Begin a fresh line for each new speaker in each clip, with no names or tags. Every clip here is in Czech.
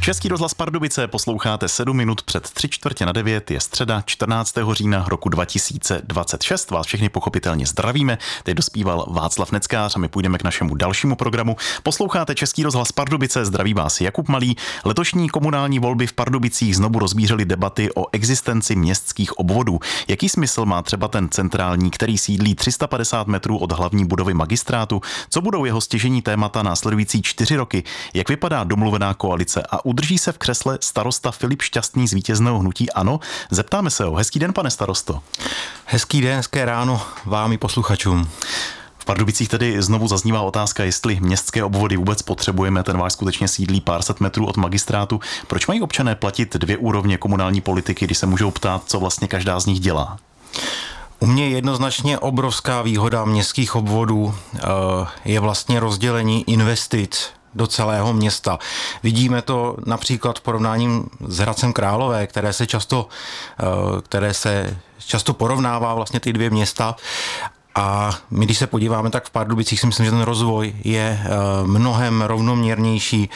Český rozhlas Pardubice posloucháte 7 minut před 8:45, je středa 14. října roku 2026. Vás všechny pochopitelně zdravíme. Teď dospíval Václav Neckář a my půjdeme k našemu dalšímu programu. Posloucháte Český rozhlas Pardubice, zdraví vás Jakub Malý. Letošní komunální volby v Pardubicích znovu rozbířely debaty o existenci městských obvodů. Jaký smysl má třeba ten centrální, který sídlí 350 metrů od hlavní budovy magistrátu? Co budou jeho stěžení témata následující 4 roky? Jak vypadá domluvená koalice a udrží se v křesle starosta Filip Šťastný z vítězného hnutí ANO? Zeptáme se ho. Hezký den, pane starosto.
Hezký den, hezké ráno vám i posluchačům.
V Pardubicích tedy znovu zaznívá otázka, jestli městské obvody vůbec potřebujeme. Ten váš skutečně sídlí pár set metrů od magistrátu. Proč mají občané platit 2 úrovně komunální politiky, když se můžou ptát, co vlastně každá z nich dělá?
U mě jednoznačně obrovská výhoda městských obvodů je vlastně rozdělení investic do celého města. Vidíme to například v porovnání s Hradcem Králové, které se často porovnává vlastně ty 2 města. A my, když se podíváme, tak v Pardubicích si myslím, že ten rozvoj je mnohem rovnoměrnější.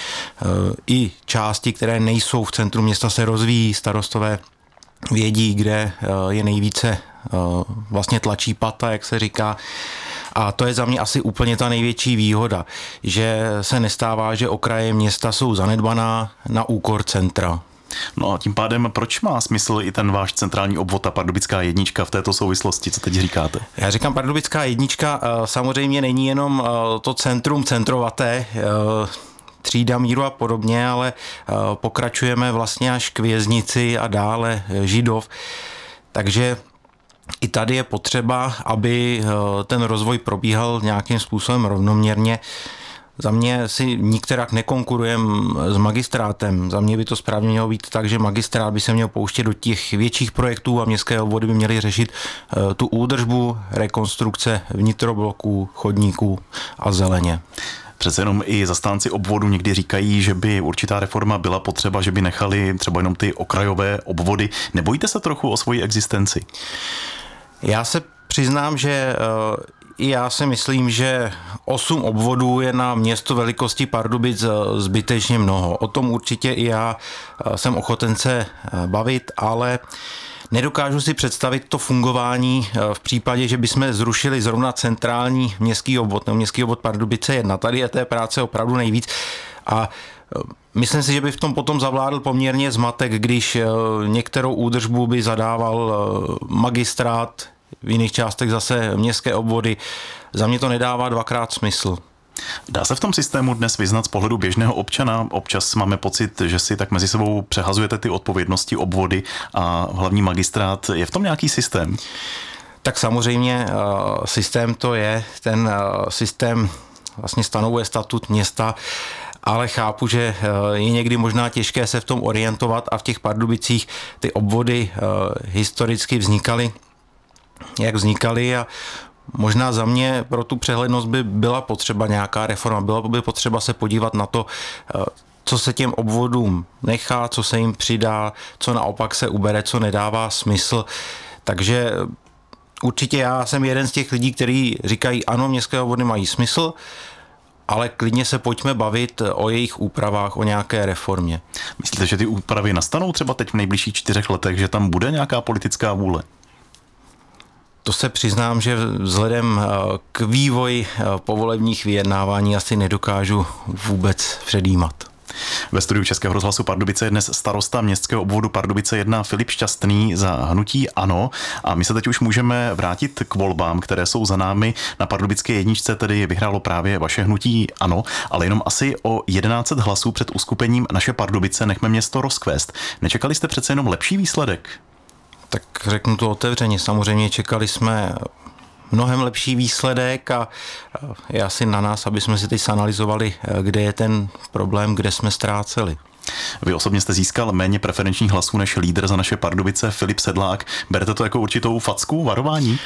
I části, které nejsou v centru města, se rozvíjí. Starostové vědí, kde je nejvíce vlastně tlačí pata, jak se říká. A to je za mě asi úplně ta největší výhoda, že se nestává, že okraje města jsou zanedbaná na úkor centra.
No a tím pádem, proč má smysl i ten váš centrální obvod, ta Pardubická jednička v této souvislosti? Co teď říkáte?
Já říkám, Pardubická jednička samozřejmě není jenom to centrum centrovaté, Třída Míru a podobně, ale pokračujeme vlastně až k Věznici a dále Židov. Takže i tady je potřeba, aby ten rozvoj probíhal nějakým způsobem rovnoměrně. Za mě si nikterak nekonkurujeme s magistrátem. Za mě by to správně mělo být tak, že magistrát by se měl pouštět do těch větších projektů a městské obvody by měly řešit tu údržbu, rekonstrukce vnitrobloků, chodníků a zeleně.
Přece jenom i zastánci obvodu někdy říkají, že by určitá reforma byla potřeba, že by nechali třeba jenom ty okrajové obvody. Nebojíte se trochu o svoji existenci?
Já se přiznám, že i já si myslím, že 8 obvodů je na město velikosti Pardubic zbytečně mnoho. O tom určitě i já jsem ochoten se bavit, ale nedokážu si představit to fungování v případě, že bychom zrušili zrovna centrální městský obvod, nebo městský obvod Pardubice 1. Tady je té práce opravdu nejvíc a myslím si, že by v tom potom zavládl poměrně zmatek, když některou údržbu by zadával magistrát, v jiných částech zase městské obvody. Za mě to nedává 2krát smysl.
Dá se v tom systému dnes vyznat z pohledu běžného občana? Občas máme pocit, že si tak mezi sebou přehazujete ty odpovědnosti obvody a hlavní magistrát. Je v tom nějaký systém?
Tak samozřejmě systém to je. Ten systém vlastně stanovuje statut města, ale chápu, že je někdy možná těžké se v tom orientovat a v těch Pardubicích ty obvody historicky vznikaly, jak vznikaly a možná za mě pro tu přehlednost by byla potřeba nějaká reforma, bylo by potřeba se podívat na to, co se těm obvodům nechá, co se jim přidá, co naopak se ubere, co nedává smysl. Takže určitě já jsem jeden z těch lidí, kteří říkají, ano, městské obvody mají smysl, ale klidně se pojďme bavit o jejich úpravách, o nějaké reformě.
Myslíte, že ty úpravy nastanou třeba teď v nejbližších 4 letech, že tam bude nějaká politická vůle?
To se přiznám, že vzhledem k vývoji povolebních vyjednávání asi nedokážu vůbec předjímat.
Ve studiu Českého rozhlasu Pardubice je dnes starosta městského obvodu Pardubice 1 Filip Šťastný za hnutí ANO a my se teď už můžeme vrátit k volbám, které jsou za námi. Na Pardubické jedničce tedy vyhrálo právě vaše hnutí ANO, ale jenom asi o 1100 hlasů před uskupením Naše Pardubice nechme město rozkvést. Nečekali jste přece jenom lepší výsledek?
Tak řeknu to otevřeně, samozřejmě čekali jsme mnohem lepší výsledek a je asi na nás, aby jsme si teď analyzovali, kde je ten problém, kde jsme ztráceli.
Vy osobně jste získal méně preferenčních hlasů než lídr za Naše Pardubice Filip Sedlák. Berete to jako určitou facku, varování?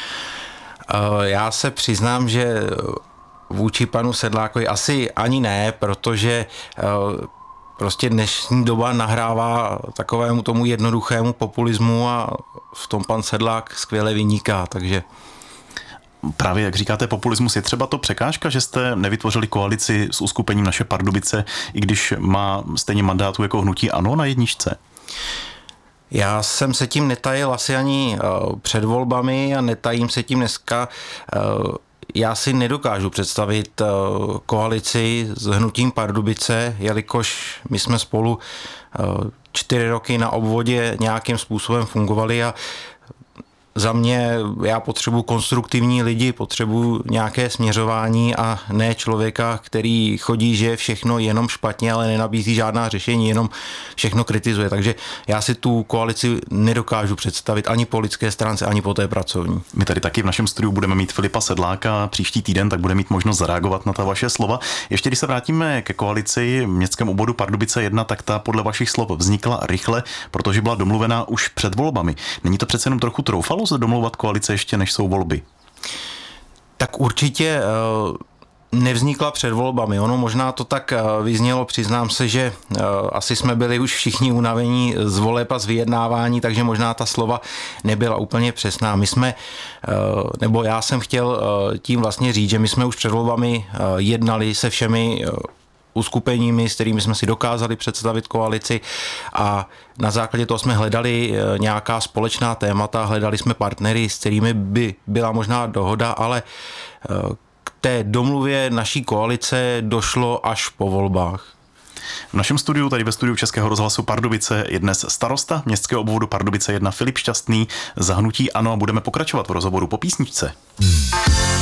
Já se přiznám, že vůči panu Sedlákovi asi ani ne, protože prostě dnešní doba nahrává takovému tomu jednoduchému populismu a v tom pan Sedlák skvěle vyniká, takže...
právě, jak říkáte, populismus, je třeba to překážka, že jste nevytvořili koalici s uskupením Naše Pardubice, i když má stejně mandátu jako hnutí ANO na jedničce?
Já jsem se tím netajil asi ani před volbami a netajím se tím dneska. Já si nedokážu představit koalici s hnutím Pardubice, jelikož my jsme spolu 4 roky na obvodě nějakým způsobem fungovali a za mě, já potřebuji konstruktivní lidi, potřebuji nějaké směřování a ne člověka, který chodí, že je všechno jenom špatně, ale nenabízí žádná řešení, jenom všechno kritizuje. Takže já si tu koalici nedokážu představit ani po lidské stránce, ani po té pracovní.
My tady taky v našem studiu budeme mít Filipa Sedláka příští týden, tak bude mít možnost zareagovat na ta vaše slova. Ještě když se vrátíme ke koalici v městském obvodu Pardubice 1, tak ta podle vašich slov vznikla rychle, protože byla domluvená už před volbami. Není to přece jenom trochu troufalo se domlouvat koalice ještě než jsou volby?
Tak určitě nevznikla před volbami. Ono možná to tak vyznělo, přiznám se, že asi jsme byli už všichni unavení z voleb a z vyjednávání, takže možná ta slova nebyla úplně přesná. My jsme, nebo já jsem chtěl tím vlastně říct, že my jsme už před volbami jednali se všemi uskupeními, s kterými jsme si dokázali představit koalici a na základě toho jsme hledali nějaká společná témata, hledali jsme partnery, s kterými by byla možná dohoda, ale k té domluvě naší koalice došlo až po volbách.
V našem studiu, tady ve studiu Českého rozhlasu Pardubice, je dnes starosta městského obvodu Pardubice 1 Filip Šťastný za hnutí ANO a budeme pokračovat v rozhovoru po písničce.